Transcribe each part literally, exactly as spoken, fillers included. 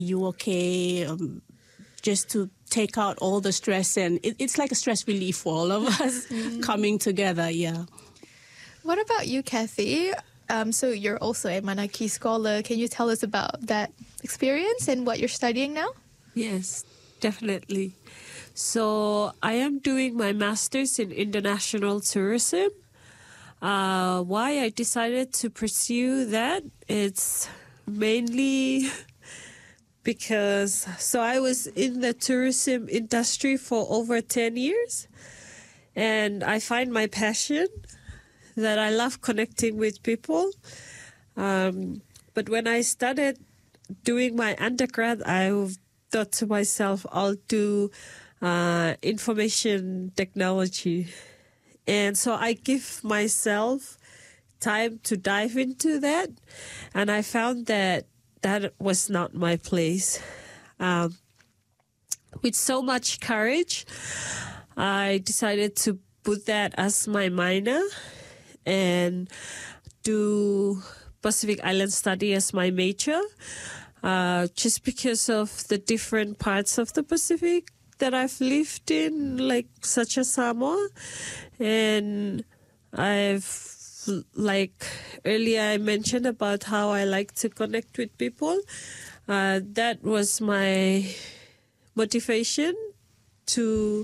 you okay? Um, just to take out all the stress, and it, it's like a stress relief for all of us coming together. Yeah. What about you, Kathy? Um, so you're also a Manaki scholar. Can you tell us about that experience and what you're studying now? Yes, definitely. So I am doing my master's in international tourism. Uh, why I decided to pursue that, it's mainly because, so I was in the tourism industry for over ten years, and I find my passion that I love connecting with people. Um, but when I started doing my undergrad, I thought to myself, I'll do uh, information technology. And so I give myself time to dive into that. And I found that that was not my place. Um, with so much courage, I decided to put that as my minor and do Pacific Island study as my major, uh, just because of the different parts of the Pacific that I've lived in, like such as Samoa. And I've, like earlier I mentioned about how I like to connect with people. Uh, that was my motivation to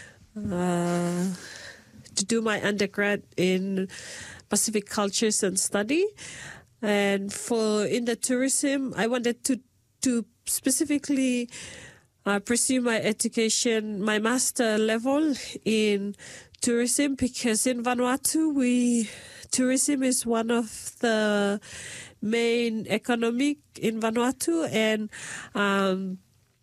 uh, to do my undergrad in Pacific Cultures and Study. And for in the tourism, I wanted to to specifically uh, pursue my education, my master level in tourism, because in Vanuatu, we tourism is one of the main economic in Vanuatu, and um,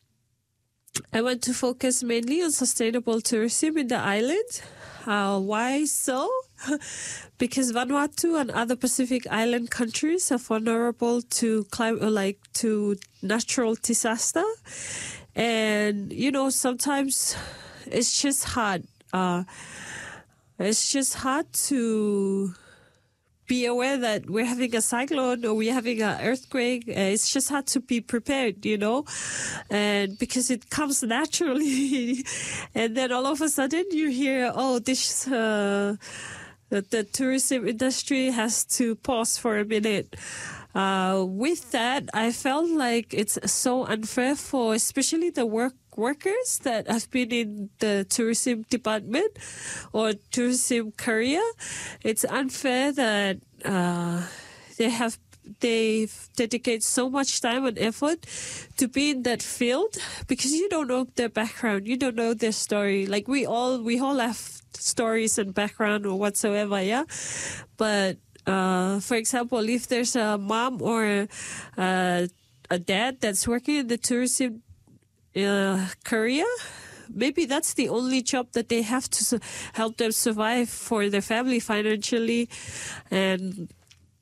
I want to focus mainly on sustainable tourism in the island. Uh, why so? Because Vanuatu and other Pacific Island countries are vulnerable to climate, like to natural disaster, and you know sometimes it's just hard. Uh, it's just hard to be aware that we're having a cyclone or we're having an earthquake. Uh, it's just hard to be prepared, you know, and because it comes naturally, and then all of a sudden you hear, oh, this uh, the, the tourism industry has to pause for a minute. Uh, with that, I felt like it's so unfair for especially the work workers that have been in the tourism department or tourism career. It's unfair that uh, they have they dedicate so much time and effort to be in that field, because you don't know their background, you don't know their story. Like we all we all have stories and background or whatsoever, yeah. But uh, for example, if there's a mom or uh, a dad that's working in the tourism uh, career, maybe that's the only job that they have to su- help them survive for their family financially. And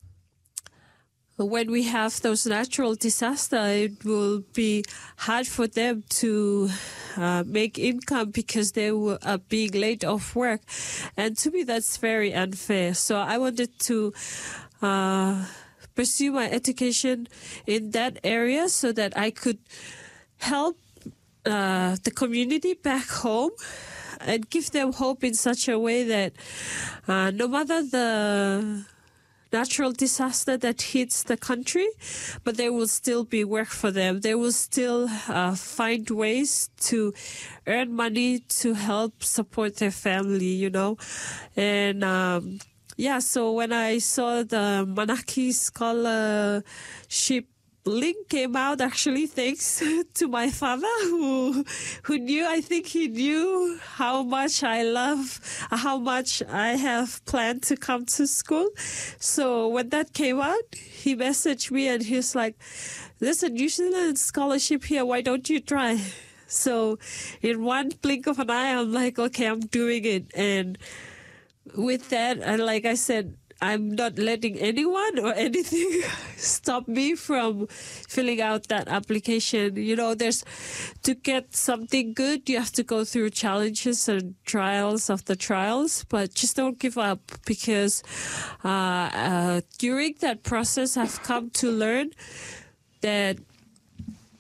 when we have those natural disasters, it will be hard for them to uh, make income because they will, are being laid off work. And to me, that's very unfair. So I wanted to uh, pursue my education in that area so that I could help uh, the community back home and give them hope in such a way that uh, no matter the natural disaster that hits the country, but there will still be work for them. They will still uh, find ways to earn money to help support their family, you know. And um, yeah, so when I saw the Manaki scholarship link came out, actually thanks to my father who who knew, I think he knew how much I love, how much I have planned to come to school. So when that came out, he messaged me and he's like, there's a New Zealand scholarship here, why don't you try? So in one blink of an eye, I'm like, okay, I'm doing it. And with that, and like I said, I'm not letting anyone or anything stop me from filling out that application. You know, there's, to get something good, you have to go through challenges and trials of the trials, but just don't give up, because uh, uh, during that process, I've come to learn that